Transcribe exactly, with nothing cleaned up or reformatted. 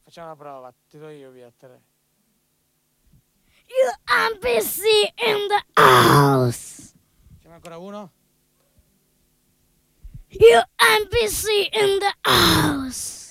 Facciamo una prova, ti do io via, tre. You N P C in the house. Facciamo ancora uno. You N P C in the house.